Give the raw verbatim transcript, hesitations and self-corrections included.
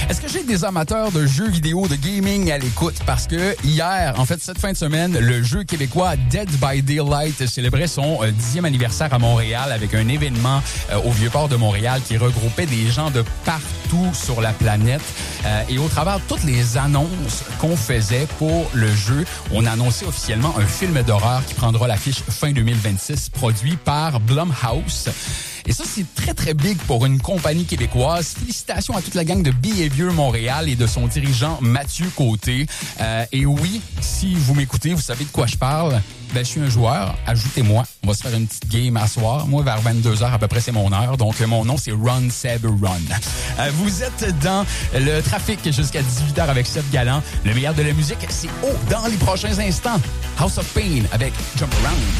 Est-ce que j'ai des amateurs de jeux vidéo, de gaming à l'écoute? Parce que hier, en fait, cette fin de semaine, le jeu québécois Dead by Daylight célébrait son euh, dixième anniversaire à Montréal avec un événement euh, au Vieux-Port de Montréal qui regroupait des gens de partout sur la planète. Euh, et au travers de toutes les annonces qu'on faisait pour le jeu, on a annoncé officiellement un film d'horreur qui prendra l'affiche fin deux mille vingt-six, produit par Blumhouse. Et ça, c'est très, très big pour une compagnie québécoise. Félicitations à toute la gang de Behavior Montréal et de son dirigeant Mathieu Côté. Euh, et oui, si vous m'écoutez, vous savez de quoi je parle. Ben, je suis un joueur. Ajoutez-moi. On va se faire une petite game à soir. Moi, vers vingt-deux heures à peu près, c'est mon heure. Donc, mon nom, c'est Run Seb Run. Euh, vous êtes dans le trafic jusqu'à dix-huit heures avec Seb Galland. Le meilleur de la musique, c'est haut dans les prochains instants. House of Pain avec Jump Around.